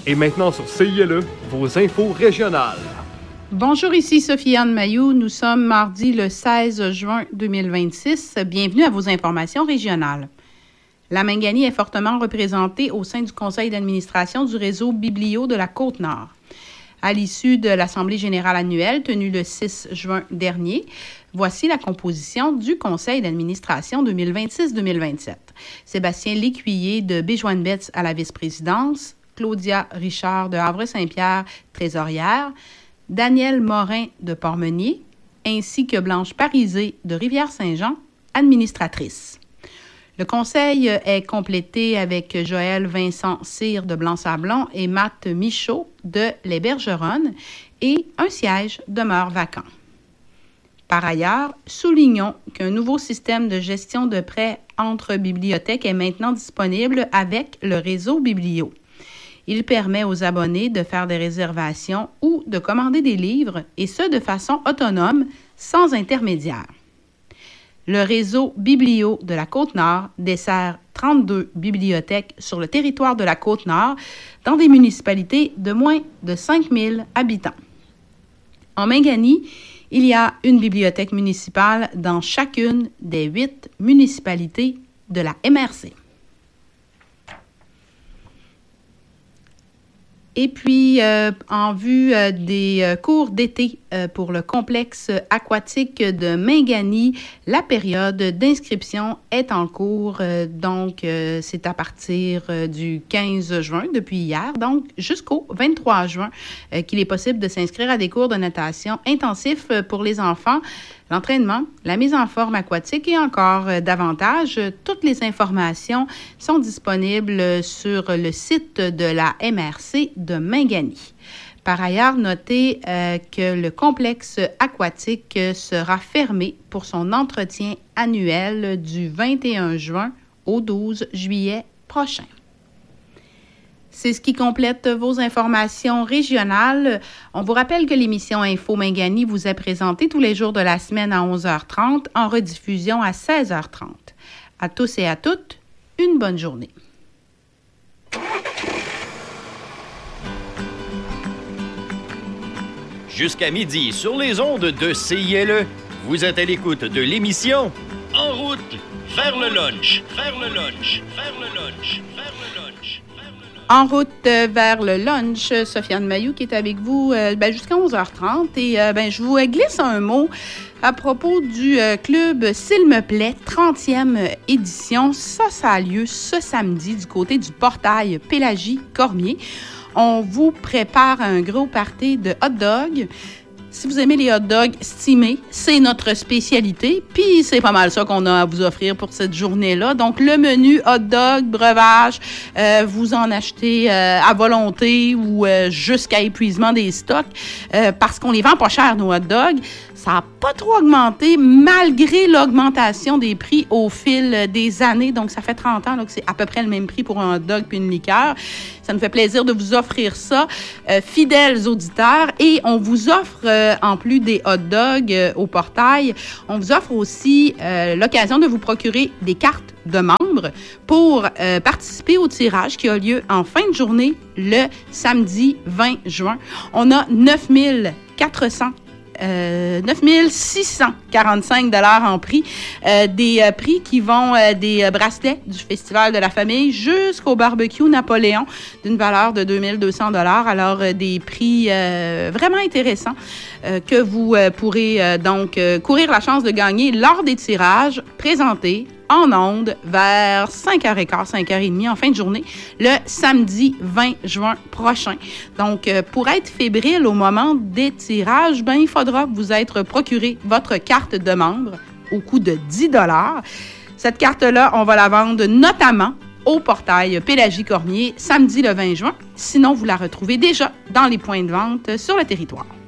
Et maintenant sur CILE, vos infos régionales. Bonjour, ici Sophie-Anne Mailloux. Nous sommes mardi le 16 juin 2026. Bienvenue à vos informations régionales. La Mingani est fortement représentée au sein du conseil d'administration du réseau Biblio de la Côte-Nord. À l'issue de l'Assemblée générale annuelle tenue le 6 juin dernier, voici la composition du conseil d'administration 2026-2027. Sébastien Lécuyer de Béjoine-Betz à la vice-présidence, Claudia Richard de Havre-Saint-Pierre, trésorière, Daniel Morin de Portmeunier, ainsi que Blanche Parisé de Rivière-Saint-Jean, administratrice. Le conseil est complété avec Joël Vincent Cyr de Blanc-Sablon et Matt Michaud de Les Bergeronnes et un siège demeure vacant. Par ailleurs, soulignons qu'un nouveau système de gestion de prêts entre bibliothèques est maintenant disponible avec le réseau Biblio. Il permet aux abonnés de faire des réservations ou de commander des livres, et ce de façon autonome, sans intermédiaire. Le réseau Biblio de la Côte-Nord dessert 32 bibliothèques sur le territoire de la Côte-Nord dans des municipalités de moins de 5000 habitants. En Mingani, il y a une bibliothèque municipale dans chacune des 8 municipalités de la MRC. Et puis, en vue des cours d'été pour le complexe aquatique de Mingani, la période d'inscription est en cours. Donc, c'est à partir du 15 juin, depuis hier, donc jusqu'au 23 juin, qu'il est possible de s'inscrire à des cours de natation intensifs pour les enfants, l'entraînement, la mise en forme aquatique et encore davantage. Toutes les informations sont disponibles sur le site de la MRC de Mingani. Par ailleurs, notez que le complexe aquatique sera fermé pour son entretien annuel du 21 juin au 12 juillet prochain. C'est ce qui complète vos informations régionales. On vous rappelle que l'émission Info Mingani vous est présentée tous les jours de la semaine à 11h30, en rediffusion à 16h30. À tous et à toutes, une bonne journée. Jusqu'à midi, sur les ondes de CILE, vous êtes à l'écoute de l'émission En route vers le lunch, vers le lunch, vers le lunch, vers le lunch. En route vers le lunch, Sophie-Anne Mailloux qui est avec vous jusqu'à 11h30. Et je vous glisse un mot à propos du club S'il me plaît, 30e édition. Ça a lieu ce samedi du côté du portail Pélagie-Cormier. On vous prépare un gros party de hot dogs. Si vous aimez les hot dogs stimés, c'est notre spécialité. Puis c'est pas mal ça qu'on a à vous offrir pour cette journée-là. Donc le menu hot dog, breuvage, vous en achetez à volonté ou jusqu'à épuisement des stocks parce qu'on les vend pas cher, nos hot dogs. Ça n'a pas trop augmenté malgré l'augmentation des prix au fil des années. Donc, ça fait 30 ans là, que c'est à peu près le même prix pour un hot dog puis une liqueur. Ça nous fait plaisir de vous offrir ça, fidèles auditeurs. Et on vous offre, en plus des hot dogs au portail, on vous offre aussi l'occasion de vous procurer des cartes de membres pour participer au tirage qui a lieu en fin de journée le samedi 20 juin. On a 9645 $ en prix, des prix qui vont des bracelets du Festival de la famille jusqu'au barbecue Napoléon d'une valeur de 2200 $. Alors, des prix vraiment intéressants que vous pourrez donc courir la chance de gagner lors des tirages présentés en ondes vers 5h15, 5h30 en fin de journée, le samedi 20 juin prochain. Donc, pour être fébrile au moment des tirages, il faudra vous être procuré votre carte de membre au coût de 10 $. Cette carte-là, on va la vendre notamment au portail Pélagie-Cormier samedi le 20 juin. Sinon, vous la retrouvez déjà dans les points de vente sur le territoire.